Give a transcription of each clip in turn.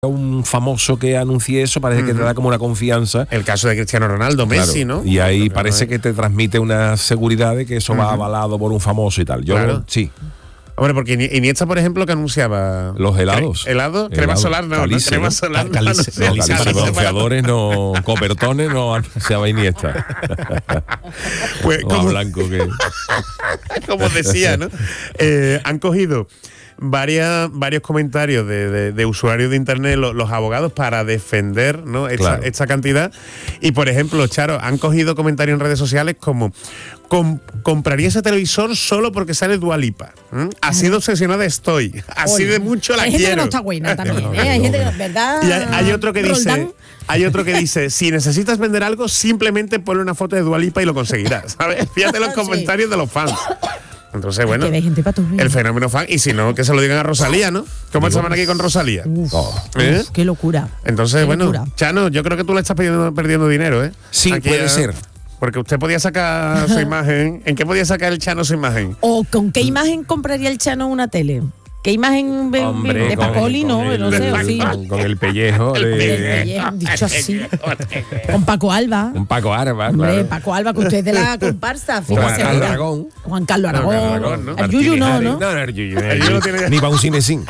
un famoso que anuncie eso, parece que te da como una confianza. El caso de Cristiano Ronaldo, Messi, claro, ¿no? Y ahí parece que te transmite una seguridad de que eso va avalado por un famoso y tal. Yo sí. Hombre, porque Iniesta, por ejemplo, que anunciaba los helados. ¿Helado? Crema solar, no. Calice, crema ¿no? solar. Bronceadores, no. Copertones, no. Se llama Iniesta. Pues, más blanco que. Como decía, ¿no? Han cogido varios comentarios de usuarios de internet, los abogados, para defender, ¿no? esta cantidad. Y por ejemplo, Charo, han cogido comentarios en redes sociales como: compraría ese televisor solo porque sale Dua Lipa. Así de obsesionada estoy. Así de mucho la quiero. Hay gente que no está buena también, ¿eh? Hay gente que, ¿verdad? Y hay otro que dice, si necesitas vender algo, simplemente ponle una foto de Dua Lipa y lo conseguirás, ¿sabes? Fíjate los comentarios de los fans. Entonces, bueno, el fenómeno fan. Y si no, que se lo digan a Rosalía, ¿no? ¿Cómo estaban aquí con Rosalía? Qué locura. Entonces, Chano, yo creo que tú le estás perdiendo dinero, ¿eh? Sí, aquí puede ser. Porque usted podía sacar su imagen. ¿En qué podía sacar el Chano su imagen? ¿O con qué imagen compraría el Chano una tele? ¿Qué imagen de Pacoli, no? No sé, sí. Con el pellejo dicho así. Con Paco Alba. Un Paco Alba, claro. Paco Alba, que usted es de la comparsa. Juan Carlos Aragón. Juan Carlos Aragón. ¿no? El Yuyu no. No, el Yuyu. Ni para un cinecín.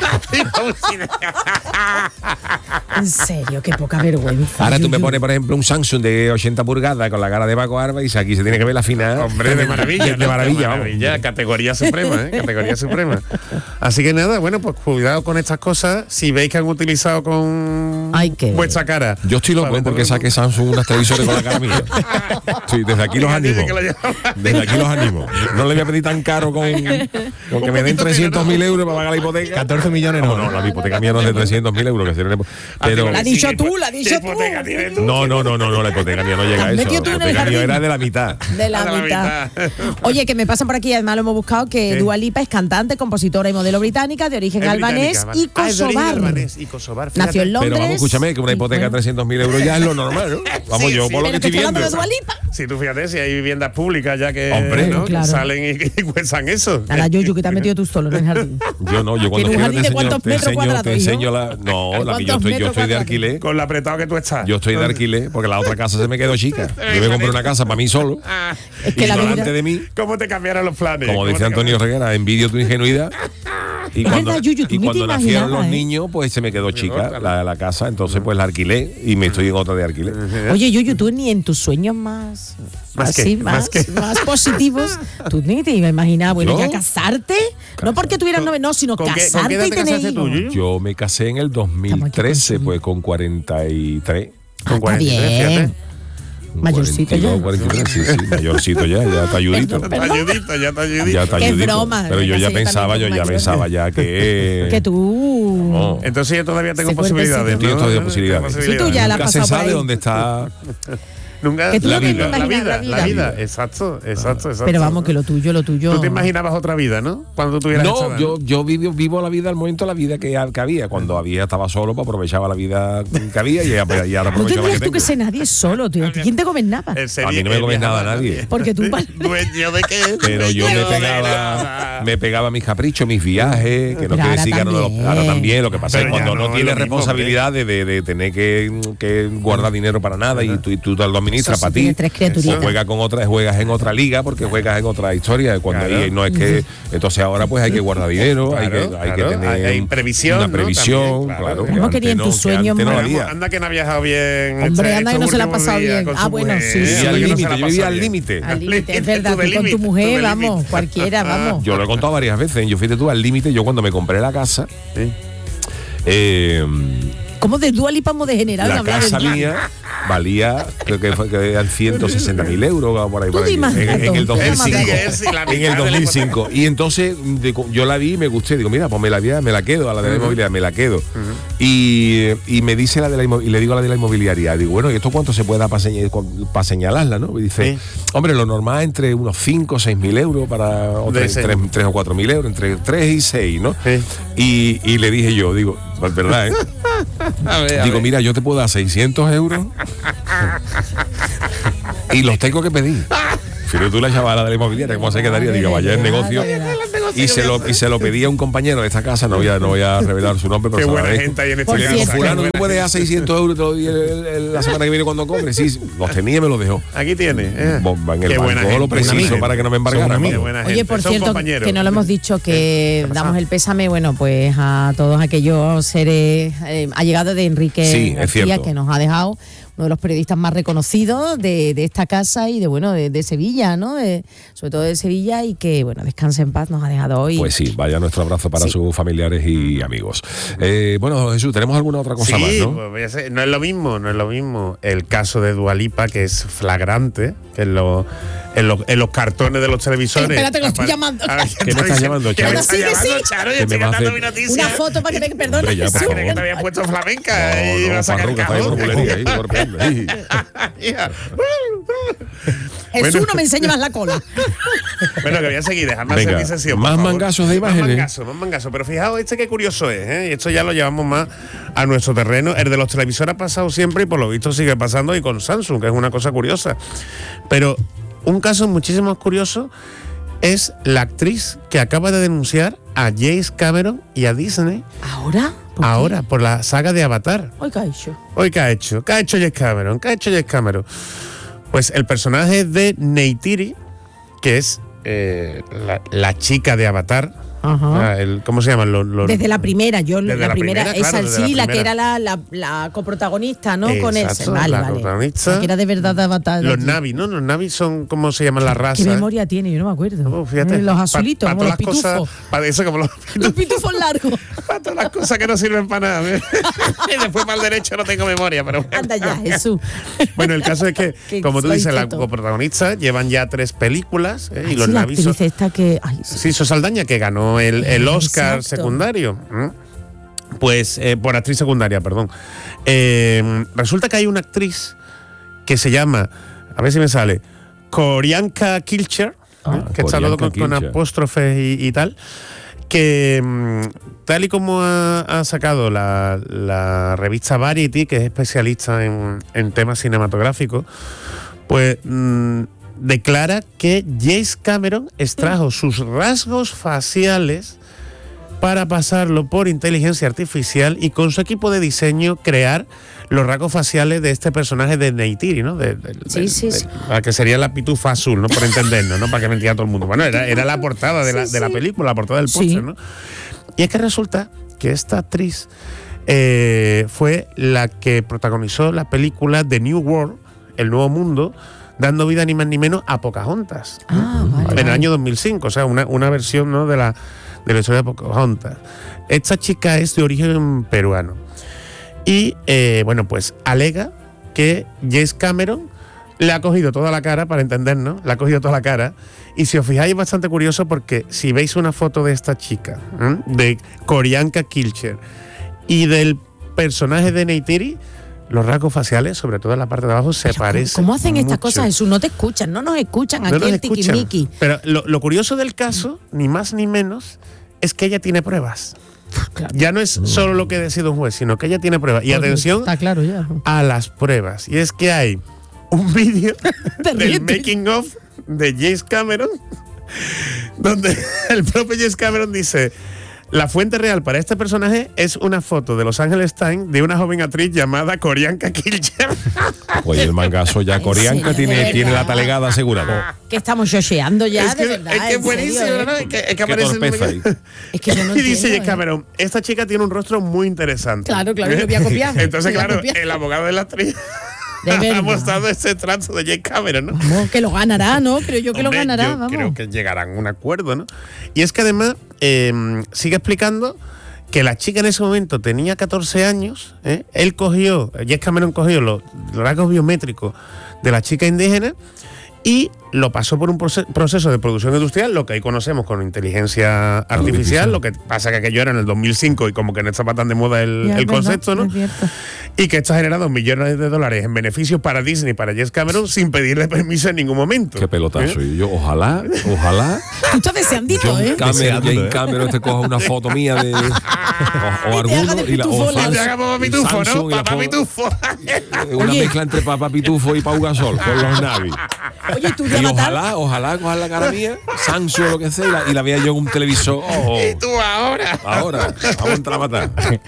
En serio, qué poca vergüenza. Ahora tú me pones, por ejemplo, un Samsung de 80 pulgadas con la cara de Paco Alba y aquí se tiene que ver la final. Hombre, de maravilla. De maravilla. Categoría suprema, Categoría suprema. Así que nada, bueno, pues cuidado con estas cosas. Si veis que han utilizado con vuestra cara. Yo estoy loco porque saque Samsung unas televisores con la cara mía. Sí, desde aquí los animo. Desde aquí los animo. No le voy a pedir tan caro con que me den 300.000 euros para pagar la hipoteca. 14 millones no, la hipoteca mía no es de 300.000 euros. Pero la has dicho tú. No, la hipoteca mía no llega a eso. La hipoteca mía era de la mitad. De la mitad. Oye, que me pasan por aquí, además lo hemos buscado, que Dua Lipa es cantante, compositora y modelo británica de origen albanés y kosovar. Nació en Londres. Pero vamos, escúchame, que una hipoteca de 300.000 euros ya es lo normal, ¿no? Vamos, yo por lo que estoy viendo. Si tú fíjate, si hay viviendas públicas ya que, claro, salen y cuestan eso. A la Yuyu, que te has metido tú solo en el jardín. Yo no, yo cuando quiero te enseño la... No, la que yo estoy de alquiler. Con lo apretado que tú estás. Yo estoy de alquiler porque la otra casa se me quedó chica. Yo me compré una casa para mí solo. Es que delante de mí. ¿Cómo te cambiaron los planes? Como dice Antonio Reguera, envidio tu ingenuidad. Y cuando nacieron los niños, pues se me quedó chica la casa, entonces pues la alquilé y me estoy en otra de alquiler. Oye, Yuyu, tú ni en tus sueños más positivos, tú ni te ibas a imaginar, bueno, ya casarte, no porque tuvieras novio, no, sino casarte y tener hijos. Yo me casé en el 2013, pues con 43. Con 43, fíjate. Mayorcito ya. 43, sí, mayorcito ya está ayudito. Ya está Qué broma. Pero yo ya pensaba que... Que tú... No. Entonces yo todavía tengo posibilidades. Yo todavía posibilidades. Si tú ya la nunca se sabe dónde está... Nunca, la vida. Exacto. Pero vamos, que lo tuyo. Tú te imaginabas otra vida, ¿no? Cuando tú tuvieras esta edad, yo vivo la vida al momento de la vida que había. Cuando estaba solo, pues aprovechaba la vida que había y ahora aprovechaba. No tendrías tú que ser nadie solo, tío. ¿Quién te gobernaba? A mí no me gobernaba nadie. Porque tú... ¿Dueño de qué? Pero yo me pegaba mis caprichos, mis viajes, que no quiere decir que ahora también. Lo que pasa es que cuando no tienes responsabilidad de tener que guardar dinero para nada y tú te lo para ti, o juegas en otra liga porque juegas en otra historia y no es que entonces ahora pues hay que guardar dinero, hay que tener previsión, una previsión, claro. ¿Cómo querían tus sueños? Anda que no ha viajado bien. Hombre, anda que no se la ha pasado bien. Bueno, sí. Yo vivía al límite. Es verdad, tú con tu mujer, vamos, cualquiera, vamos. Yo lo he contado varias veces, yo fíjate tú al límite, yo cuando me compré la casa, ¿cómo de Dua Lipa hemos degenerado? La casa mía valía, creo que eran 160.000 euros por ahí. En el 2005. Y entonces yo la vi y me gusté. Digo, mira, pues me la quedo, a la de la inmobiliaria, me la quedo. Y me dice y le digo a la de la inmobiliaria, digo, bueno, ¿y esto cuánto se puede dar para señalarla, no? Y dice, hombre, lo normal entre unos 5 o 6.000 euros para 3 o 4.000 euros, entre 3 y 6, ¿no? Y le dije yo, digo, pues verdad, ¿eh? Digo, mira, yo te puedo dar 600 euros y los tengo que pedir. Pero tú la chavala de la inmobiliaria, ¿cómo se quedaría? Digo, vaya el negocio. y se lo pedí a un compañero de esta casa, no voy a revelar su nombre, pero qué buena gente hay en esta casa. Fulano, ¿tú puedes dar 600 euros te lo di la semana que viene cuando cobre? Sí, los tenía y me los dejó. Aquí tiene. En el banco lo preciso para que no me embargaran. Oye, por cierto, que no lo hemos dicho, que damos el pésame, bueno, pues a todos aquellos seres allegados de Enrique García, que nos ha dejado, uno de los periodistas más reconocidos de esta casa y de Sevilla, ¿no? Sobre todo de Sevilla, y que, bueno, descanse en paz, nos ha dejado hoy. Pues sí, vaya nuestro abrazo para sus familiares y amigos. Bueno, Jesús, ¿tenemos alguna otra cosa más, no? Pues, no es lo mismo el caso de Dua Lipa, que es flagrante, que en los cartones de los televisores. Espérate, que lo estoy llamando. ¿Qué me estás llamando, Charo? Charo, yo estoy dando mi noticia. Una foto para que te perdone. Que te había puesto flamenca y vas a sacar el cajón. Jesús, no me enseñe más la cola. Bueno, que voy a seguir, dejadme hacer mi sesión. Más mangazos de imágenes. Más mangazos. Pero fijaos, qué curioso es, y esto ya lo llevamos más a nuestro terreno. El de los televisores ha pasado siempre y por lo visto sigue pasando, y con Samsung, que es una cosa curiosa. Pero un caso muchísimo más curioso es la actriz que acaba de denunciar a James Cameron y a Disney. ¿Ahora? Ahora, por la saga de Avatar. ¿Qué ha hecho? ¿Qué ha hecho James Cameron? Pues el personaje de Neytiri, que es la chica de Avatar. Ajá. ¿Cómo se llaman? Desde la primera, la primera, esa sí, la que era la coprotagonista, ¿no? Exacto, con ese. Vale. Coprotagonista. La que era de verdad de Avatar. Los Navi, ¿no? Los Navi son, ¿cómo se llaman las razas? ¿Qué memoria tiene? Yo no me acuerdo. Fíjate. Los azulitos, como los pitufos. Para eso, como los pitufos largos. Para todas las cosas que no sirven para nada. Y después para el derecho no tengo memoria, pero bueno. Anda ya, Jesús. Bueno, el caso es que, como tú dices, la coprotagonista llevan ya 3 películas, y los Navi son. Sí, Saldaña, que ganó el Oscar. Exacto. Secundario. Pues, por actriz secundaria, perdón. Resulta que hay una actriz que se llama, a ver si me sale, Qorianka Kilcher, que está todo con apóstrofes y tal, que tal y como ha sacado la revista Variety, que es especialista en temas cinematográficos, pues declara que James Cameron extrajo sus rasgos faciales para pasarlo por inteligencia artificial y con su equipo de diseño crear los rasgos faciales de este personaje de Neytiri, ¿no? Sí. Que sería la pitufa azul, ¿no? Por entendernos, ¿no? Para que me entienda todo el mundo. Bueno, era la portada de la película, la portada del póster, ¿no? Y es que resulta que esta actriz fue la que protagonizó la película The New World, El Nuevo Mundo, dando vida ni más ni menos a Pocahontas. En el año 2005, o sea, una versión, ¿no? de la historia de Pocahontas. Esta chica es de origen peruano y, bueno, pues alega que James Cameron le ha cogido toda la cara, para entendernos, le ha cogido toda la cara, y si os fijáis es bastante curioso porque si veis una foto de esta chica, de Qorianka Kilcher, y del personaje de Neytiri, los rasgos faciales, sobre todo en la parte de abajo, se parecen. ¿Cómo hacen estas cosas, Jesús? No te escuchan, no nos escuchan aquí el tiquismiqui. Pero lo curioso del caso, ni más ni menos, es que ella tiene pruebas. Claro. Ya no es solo lo que decide un juez, sino que ella tiene pruebas. Y atención está claro ya a las pruebas. Y es que hay un vídeo del making of de James Cameron, donde el propio James Cameron dice: la fuente real para este personaje es una foto de Los Angeles Times de una joven actriz llamada Qorianka Kilcher. Pues el mangazo ya Qorianka tiene la talegada asegurada. Que estamos yocheando ya, de verdad. Es que es buenísimo, ¿no? Es que aparece ahí. Es que yo no y dice James Cameron, esta chica tiene un rostro muy interesante. Claro, lo voy a copiar. Entonces, claro, el abogado de la actriz ha mostrado ese trato de James Cameron, ¿no? Vamos, que lo ganará, ¿no? Creo yo que lo ganará, vamos. Creo que llegarán a un acuerdo, ¿no? Y es que además sigue explicando que la chica en ese momento tenía 14 años, James Cameron cogió los rasgos biométricos de la chica indígena y lo pasó por un proceso de producción industrial, lo que ahí conocemos con inteligencia artificial. Lo que pasa que aquello era en el 2005 y como que no estaba tan de moda el concepto, ¿no? Y que esto ha generado millones de dólares en beneficios para Disney y para James Cameron sin pedirle permiso en ningún momento. Qué pelotazo. Y yo, ojalá. Tú estás deseandito, James Cameron te coja una foto mía de o alguno y te haga Papá Pitufo, ¿no? Papá Pitufo. Una mezcla entre Papá Pitufo y Pau Gasol con los Navi. Oye, tú de ojalá coja la cara mía, Samsung o lo que sea, y la vea yo en un televisor. Y tú ahora, vamos a entrar a matar.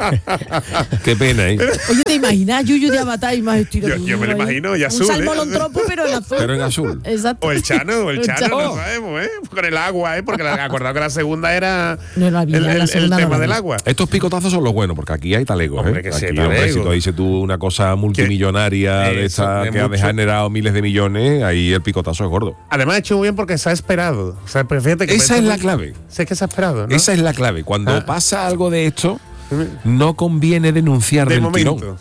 Qué pena, ¿eh? Oye, ¿te imaginas Yuyu de Avatar y más estilo? Yo me lo imagino, y azul. Un salmolontropo, pero en azul. Pero en azul. Exacto. O el Chano, no sabemos, ¿eh? Con el agua, ¿eh? Porque acordado que la segunda era el tema del agua. Estos picotazos son los buenos, porque aquí hay talegos, hombre, ¿eh? Que aquí, sí, talego. Si tú dices tú una cosa multimillonaria de esa que ha generado miles de millones, ahí el picotazo es gordo. Además, ha hecho muy bien porque se ha esperado. O sea, fíjate que esa es la clave. Sé que se ha esperado, ¿no? Esa es la clave. Cuando pasa algo de esto, no conviene denunciar del tirón.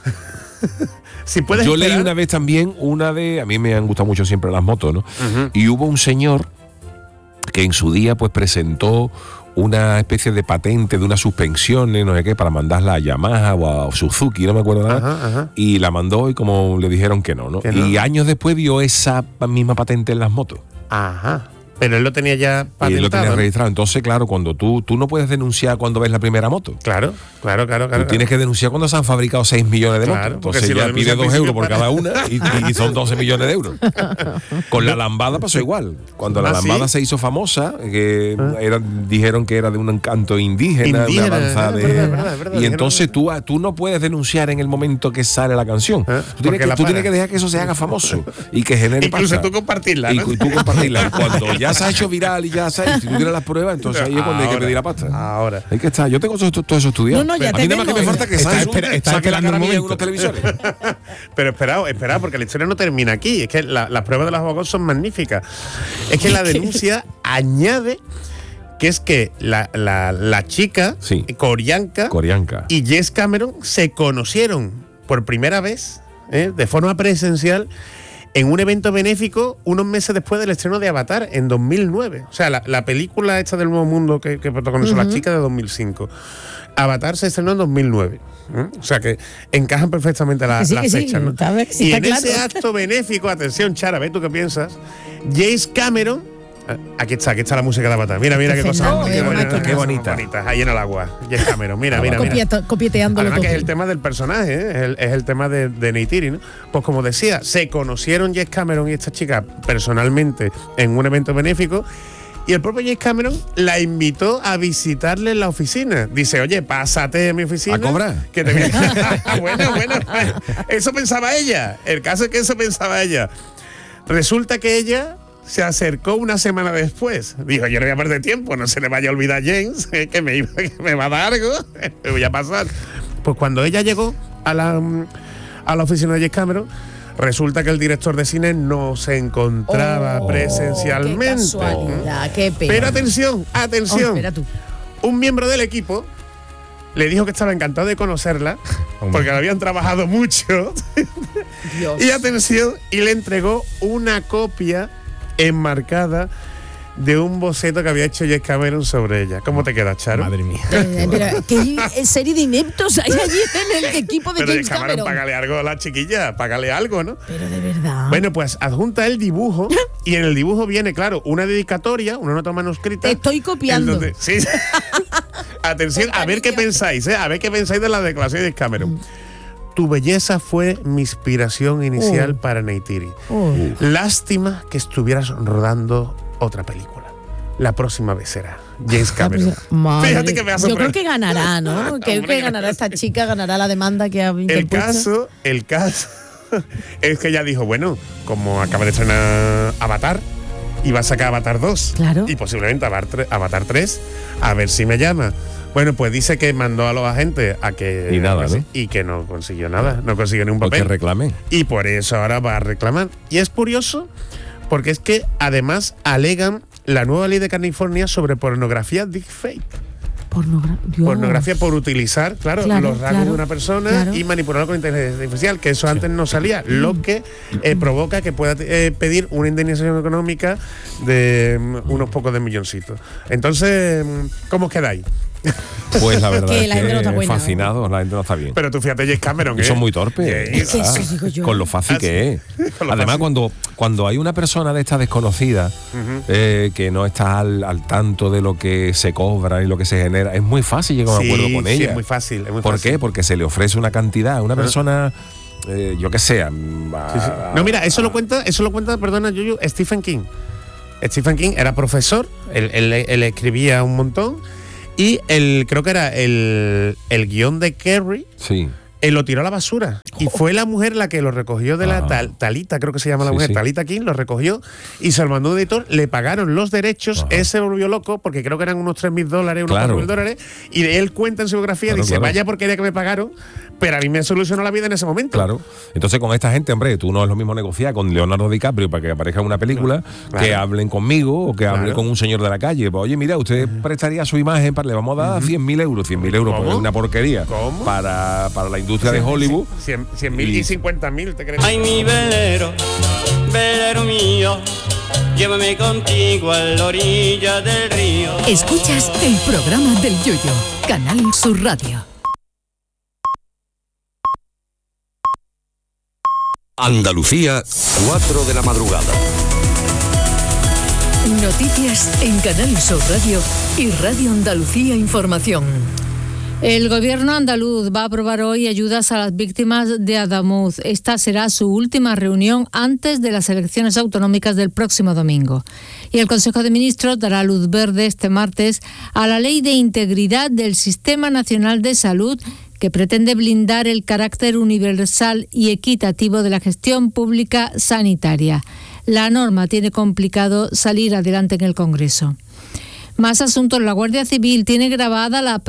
Si puedes Yo esperar. leí una vez también a mí me han gustado mucho siempre las motos, ¿no? Y hubo un señor que en su día pues presentó una especie de patente de unas suspensiones, no sé qué, para mandarla a Yamaha o a Suzuki, no me acuerdo nada. Y la mandó y como le dijeron que no. Y años después vio esa misma patente en las motos. Ajá. Pero él lo tenía ya patentado. Y él lo tenía registrado. Entonces, claro, cuando tú no puedes denunciar cuando ves la primera moto. Claro. Tú tienes que denunciar cuando se han fabricado 6 millones de motos. Entonces si ya pide 2 euros por cada una y son 12 millones de euros. Con la lambada pasó igual. Cuando la lambada se hizo famosa, que dijeron que era de un encanto indígena una danza de... verdad, y entonces tú no puedes denunciar en el momento que sale la canción. Tú tienes que dejar que eso se haga famoso y que genere incluso tú compartirla, ¿no? Y tú compartirla. Cuando ya se ha hecho viral y ya sabes, si tú tienes las pruebas, entonces ahí es cuando hay que pedir la pasta. Ahora. Hay que estar. Yo tengo todo eso estudiado. No, ya a mí nada más que me falta que está esperando la cara en unos televisores. Pero esperad, porque la historia no termina aquí. Es que las pruebas de los abogados son magníficas. Es que la denuncia añade que es que la chica, Corianca y Jess Cameron se conocieron por primera vez, de forma presencial, en un evento benéfico unos meses después del estreno de Avatar en 2009. O sea, la película esta del Nuevo Mundo que protagonizó la chica de 2005. Avatar se estrenó en 2009. O sea que encajan perfectamente las fechas, ¿no? Y en ese acto benéfico, atención, Chara, ¿ves tú qué piensas? James Cameron. Aquí está la música de Avatar. Mira qué cosa. Qué bonita. Ahí en el agua. James Cameron. Mira. Copieteando. Además que es el tema del personaje, ¿eh? Es el tema de Neytiri, ¿no? Pues como decía, se conocieron James Cameron y esta chica personalmente en un evento benéfico. Y el propio James Cameron la invitó a visitarle en la oficina. Dice, oye, pásate a mi oficina. ¿A cobrar? Que te bueno. Eso pensaba ella. El caso es que eso pensaba ella. Resulta que ella se acercó una semana después. Dijo, yo no voy a perder tiempo, no se le vaya a olvidar a James, que me va a dar algo, me voy a pasar. Pues cuando ella llegó a la oficina de James Cameron, resulta que el director de cine no se encontraba presencialmente. Qué casualidad, qué pena. Pero atención. Espera tú. Un miembro del equipo le dijo que estaba encantado de conocerla, porque la habían trabajado mucho. Dios. Y atención, y le entregó una copia enmarcada de un boceto que había hecho James Cameron sobre ella. ¿Cómo te quedas, Charo? Madre mía. Pero ¿qué serie de ineptos hay allí en el equipo de James Cameron? Págale algo a la chiquilla, págale algo, ¿no? Pero de verdad. Bueno, pues adjunta el dibujo y en el dibujo viene, claro, una dedicatoria, una nota manuscrita. Te estoy copiando. Sí. Atención, a ver qué pensáis, A ver qué pensáis de la declaración de James Cameron. Tu belleza fue mi inspiración inicial para Neytiri. Lástima que estuvieras rodando otra película. La próxima vez será James Cameron. Fíjate que me hace. Yo creo que ganará, ¿no? Que ganará esta chica, ganará la demanda que ha interpuesto. El caso es que ella dijo, bueno, como acaba de estrenar Avatar, y va a sacar Avatar 2. Claro. Y posiblemente Avatar 3, a ver si me llama. Bueno, pues dice que mandó a los agentes a que... Y nada, ¿no? Y que no consiguió nada, no consiguió ni un papel. Porque reclamé. Y por eso ahora va a reclamar. Y es curioso porque es que además alegan la nueva ley de California sobre pornografía deepfake. Pornografía por utilizar, claro, los rasgos de una persona y manipularlo con inteligencia artificial, que eso antes no salía, lo que provoca que pueda pedir una indemnización económica de unos pocos de milloncitos. Entonces, ¿cómo os quedáis? Pues la verdad que la gente no está buena, fascinado, la gente no está bien. Pero tú fíjate, James Cameron, son muy torpes. Con lo fácil que es. Además, cuando hay una persona de esta desconocida que no está al tanto de lo que se cobra y lo que se genera, es muy fácil llegar a un acuerdo con ella. Sí, es muy fácil. ¿Por qué? Porque se le ofrece una cantidad a una persona yo qué sé. No, mira, eso lo cuenta, perdona, Yuyu, Stephen King. Stephen King era profesor, él escribía un montón, y creo que era el guión de Carrie. Sí. Él lo tiró a la basura. Y fue la mujer la que lo recogió de la Talita, creo que se llama la mujer. Sí. Talita King lo recogió y se lo mandó un editor, le pagaron los derechos, él se volvió loco, porque creo que eran unos $3,000, unos $4,000, y él cuenta en su biografía, dice, vaya porquería que me pagaron, pero a mí me solucionó la vida en ese momento. Claro. Entonces con esta gente, hombre, tú no es lo mismo negociar con Leonardo DiCaprio para que aparezca en una película, que hablen conmigo o que hable con un señor de la calle. Pues, oye, mira, usted prestaría su imagen, le vamos a dar 100.000 euros. 100.000 euros pues es una porquería. ¿Cómo? Para la industria de Hollywood. 100.000 y 50.000, ¿te crees? Ay, mi velero mío, llévame contigo a la orilla del río. Escuchas el programa del Yoyo, Canal Sur Radio. Andalucía, 4 de la madrugada. Noticias en Canal Sur Radio y Radio Andalucía Información. El gobierno andaluz va a aprobar hoy ayudas a las víctimas de Adamuz. Esta será su última reunión antes de las elecciones autonómicas del próximo domingo. Y el Consejo de Ministros dará luz verde este martes a la Ley de Integridad del Sistema Nacional de Salud, que pretende blindar el carácter universal y equitativo de la gestión pública sanitaria. La norma tiene complicado salir adelante en el Congreso. Más asuntos. La Guardia Civil tiene grabada la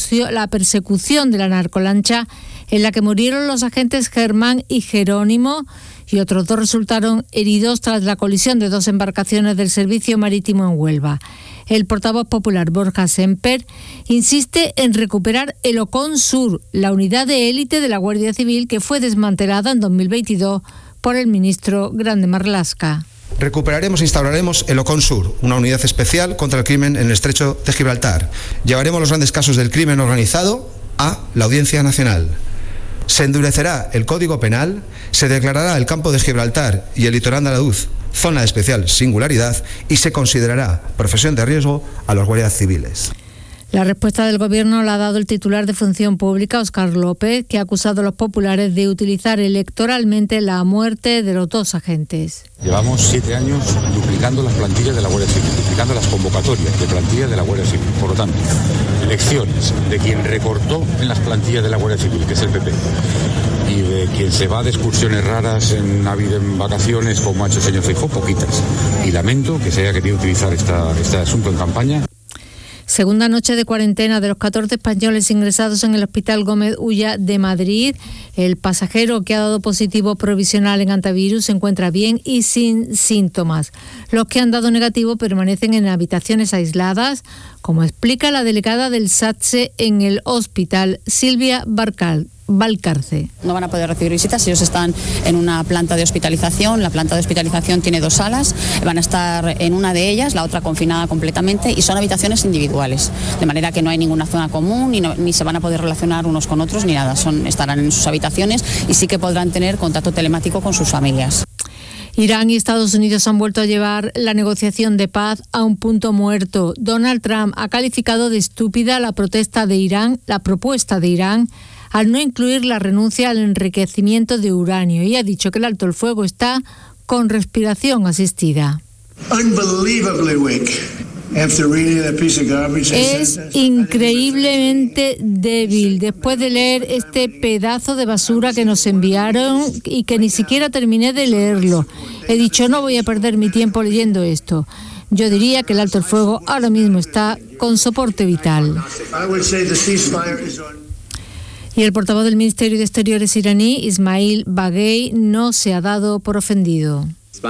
persecución de la narcolancha en la que murieron los agentes Germán y Jerónimo, y otros 2 resultaron heridos tras la colisión de 2 embarcaciones del Servicio Marítimo en Huelva. El portavoz popular Borja Semper insiste en recuperar el Ocon Sur, la unidad de élite de la Guardia Civil que fue desmantelada en 2022 por el ministro Grande Marlaska. Recuperaremos e instauraremos el Ocon Sur, una unidad especial contra el crimen en el Estrecho de Gibraltar. Llevaremos los grandes casos del crimen organizado a la Audiencia Nacional. Se endurecerá el Código Penal, se declarará el campo de Gibraltar y el litoral andaluz zona de especial singularidad y se considerará profesión de riesgo a los guardias civiles. La respuesta del Gobierno la ha dado el titular de Función Pública, Óscar López, que ha acusado a los populares de utilizar electoralmente la muerte de los 2 agentes. Llevamos 7 años duplicando las plantillas de la Guardia Civil, duplicando las convocatorias de plantillas de la Guardia Civil. Por lo tanto, elecciones de quien recortó en las plantillas de la Guardia Civil, que es el PP, y de quien se va de excursiones raras en Navidad, en vacaciones, como ha hecho el señor Feijóo, poquitas. Y lamento que se haya querido utilizar este asunto en campaña. Segunda noche de cuarentena de los 14 españoles ingresados en el Hospital Gómez Ulla de Madrid. El pasajero que ha dado positivo provisional en antivirus se encuentra bien y sin síntomas. Los que han dado negativo permanecen en habitaciones aisladas, como explica la delegada del SATSE en el hospital, Silvia Valcarce. No van a poder recibir visitas, ellos están en una planta de hospitalización. La planta de hospitalización tiene 2 salas, van a estar en una de ellas, la otra confinada completamente, y son habitaciones individuales, de manera que no hay ninguna zona común, ni se van a poder relacionar unos con otros, ni nada. Estarán en sus habitaciones y sí que podrán tener contacto telemático con sus familias. Irán y Estados Unidos han vuelto a llevar la negociación de paz a un punto muerto. Donald Trump ha calificado de estúpida la propuesta de Irán al no incluir la renuncia al enriquecimiento de uranio, y ha dicho que el alto el fuego está con respiración asistida. Es increíblemente débil. Después de leer este pedazo de basura que nos enviaron y que ni siquiera terminé de leerlo, he dicho, no voy a perder mi tiempo leyendo esto. Yo diría que el alto el fuego ahora mismo está con soporte vital. Y el portavoz del Ministerio de Exteriores iraní, Ismail Baghei, no se ha dado por ofendido.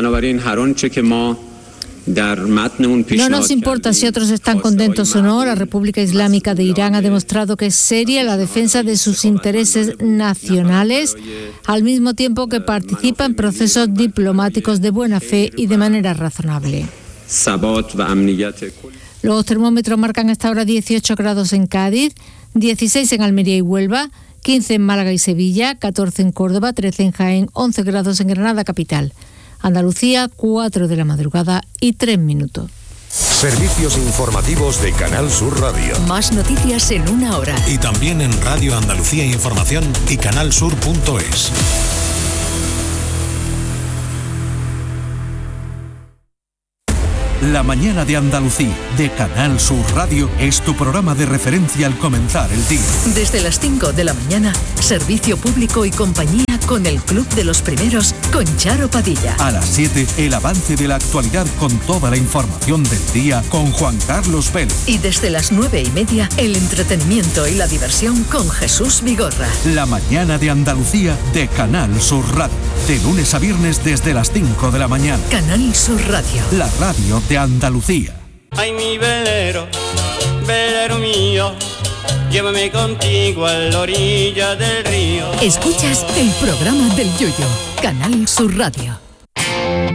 No nos importa si otros están contentos o no. La República Islámica de Irán ha demostrado que es seria en la defensa de sus intereses nacionales, al mismo tiempo que participa en procesos diplomáticos de buena fe y de manera razonable. Los termómetros marcan hasta ahora 18 grados en Cádiz, 16 en Almería y Huelva, 15 en Málaga y Sevilla, 14 en Córdoba, 13 en Jaén, 11 grados en Granada capital. Andalucía, 4 de la madrugada y 3 minutos. Servicios informativos de Canal Sur Radio. Más noticias en 1 hora. Y también en Radio Andalucía Información y canalsur.es. La mañana de Andalucía, de Canal Sur Radio, es tu programa de referencia al comenzar el día. Desde las 5 de la mañana, servicio público y compañía con el Club de los Primeros, con Charo Padilla. A las 7, el avance de la actualidad con toda la información del día, con Juan Carlos Vélez. Y desde las 9:30, el entretenimiento y la diversión con Jesús Vigorra. La mañana de Andalucía, de Canal Sur Radio. De lunes a viernes desde las 5 de la mañana. Canal Sur Radio. La radio de Andalucía. Ay, mi velero, velero mío, llévame contigo a la orilla del río. Escuchas el programa del Yoyo, Canal Sur Radio.